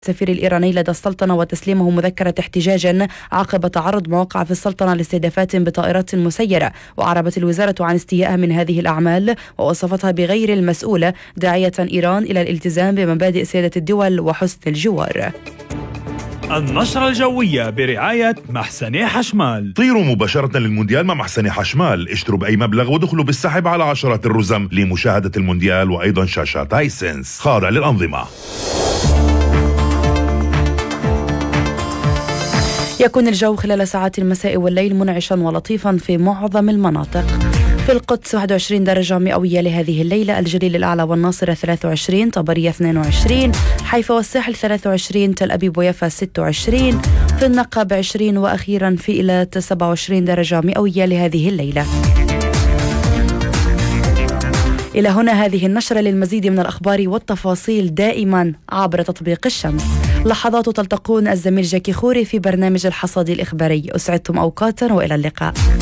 السفير الإيراني لدى السلطنة وتسليمه مذكرة احتجاج عقب تعرض مواقع في السلطنة لاستهدافات بطائرات مسيرة. وأعربت الوزارة عن استيائها من هذه الأعمال ووصفتها بغير المسؤولة، داعية إيران إلى الالتزام بمبادئ سيادة الدول وحسن الجوار. النشرة الجوية برعاية محسني حشمال. طيروا مباشرة للمونديال مع محسني حشمال، اشتروا بأي مبلغ ودخلوا بالسحب على عشرات الرزم لمشاهدة المونديال وأيضا شاشات هايسنس خاضع للأنظمة. يكون الجو خلال ساعات المساء والليل منعشا ولطيفا في معظم المناطق. في القدس 21 درجة مئوية لهذه الليلة، الجليل الأعلى والناصرة 23، طبرية 22، حيفا والساحل 23، تل أبيب ويافا 26، في النقب 20، وأخيرا في إيلات 27 درجة مئوية لهذه الليلة. إلى هنا هذه النشرة. للمزيد من الأخبار والتفاصيل دائما عبر تطبيق الشمس. لحظات تلتقون الزميل جاكي خوري في برنامج الحصاد الإخباري. أسعدتم أوقاتا وإلى اللقاء.